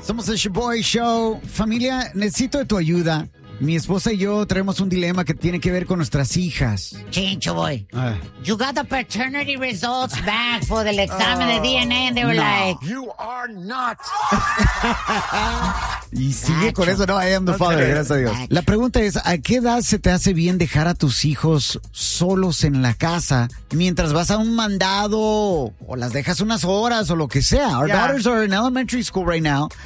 Somos el Shaboy Show. Familia, necesito de tu ayuda. Mi esposa y yo traemos un dilema que tiene que ver con nuestras hijas. Chincho, boy. You got the paternity results back for the examen de DNA and they were like... You are not. Y sigue con eso, no, I am the father, gracias a Dios. La pregunta es, ¿a qué edad se te hace bien dejar a tus hijos solos en la casa mientras vas a un mandado o las dejas unas horas o lo que sea? Our daughters are in elementary school right now.